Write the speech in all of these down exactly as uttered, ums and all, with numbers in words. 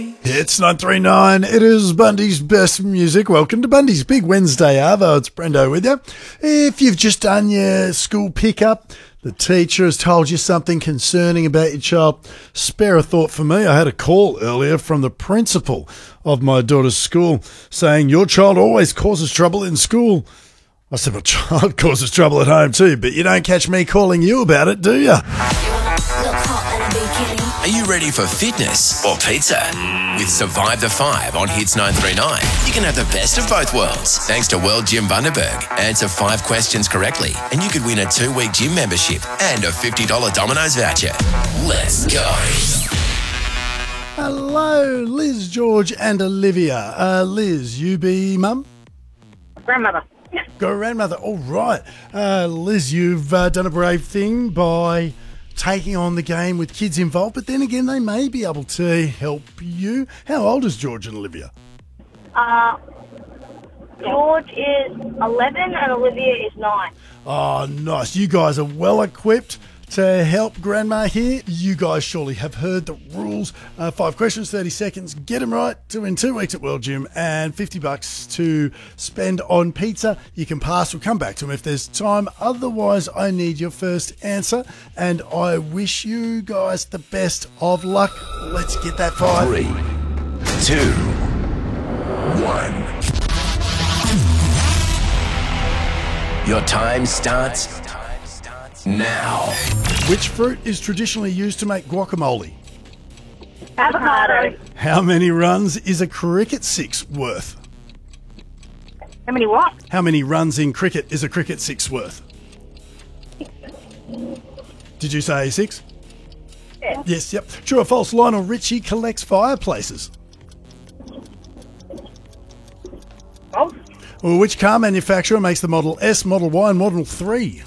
It's nine three nine. It is Bundy's best music. Welcome to Bundy's Big Wednesday Arvo. It's Brendo with you. If you've just done your school pickup, the teacher has told you something concerning about your child, spare a thought for me. I had a call earlier from the principal of my daughter's school saying, your child always causes trouble in school. I said, my child causes trouble at home too, but you don't catch me calling you about it, do you? Are you ready for fitness or pizza? With Survive the Five on Hits nine three nine, you can have the best of both worlds. Thanks to World Gym Bundaberg. Answer five questions correctly, and you could win a two-week gym membership and a fifty dollars Domino's voucher. Let's go. Hello, Liz, George and Olivia. Uh, Liz, you be mum? Grandmother. Grandmother, all right. Uh, Liz, you've uh, done a brave thing by taking on the game with kids involved, but then again, they may be able to help you. How old is George and Olivia? Uh, George is eleven and Olivia is nine. Oh, nice. You guys are well equipped to help Grandma here. You guys surely have heard the rules. Uh, five questions, thirty seconds. Get them right to win two weeks at World Gym and fifty bucks to spend on pizza. You can pass. We'll come back to them if there's time. Otherwise, I need your first answer. And I wish you guys the best of luck. Let's get that five. Three, two, one. Your time starts now. Which fruit is traditionally used to make guacamole? Avocado. How many runs is a cricket six worth? How many what? How many runs in cricket is a cricket six worth? Did you say six? Yeah. Yes, yep. True or false, Lionel Richie collects fireplaces? Oh. Well, which car manufacturer makes the Model S, Model Y and Model three?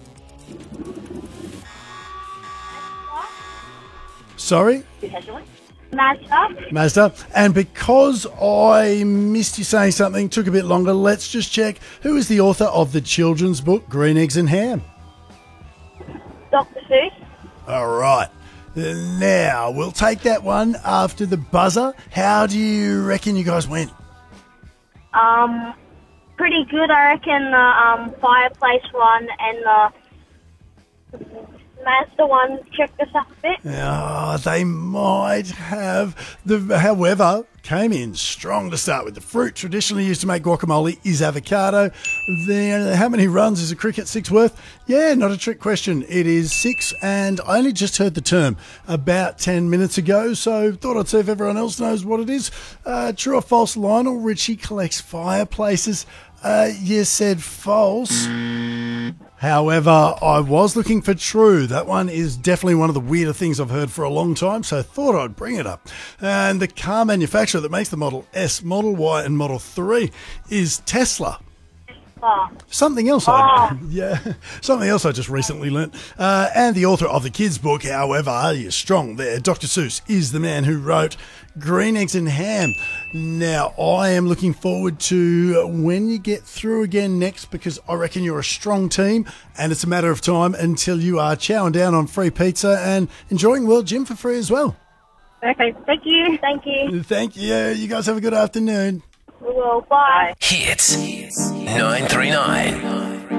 Sorry? Mazda. Mazda. And because I missed you saying something, took a bit longer, let's just check. Who is the author of the children's book, Green Eggs and Ham? Doctor Seuss. All right. Now, we'll take that one after the buzzer. How do you reckon you guys went? Um, pretty good, I reckon. The um, fireplace one and the Mazda one checked us up a bit. Oh, they might have. The, however, came in strong to start with. The fruit traditionally used to make guacamole is avocado. The, how many runs is a cricket six worth? Yeah, not a trick question. It is six, and I only just heard the term about ten minutes ago, so thought I'd see if everyone else knows what it is. Uh, true or false, Lionel Richie collects fireplaces? Uh, you said false. However, I was looking for true. That one is definitely one of the weirder things I've heard for a long time, so thought I'd bring it up. And the car manufacturer that makes the Model S, Model Y and Model three is Tesla. Oh. Something else I yeah, something else I just recently learnt. Uh, and the author of the kids' book, however, you're strong there. Doctor Seuss is the man who wrote Green Eggs and Ham. Now, I am looking forward to when you get through again next, because I reckon you're a strong team, and it's a matter of time until you are chowing down on free pizza and enjoying World Gym for free as well. Okay, thank you. Thank you. Thank you. You guys have a good afternoon. We will. Bye. Hits nine three nine.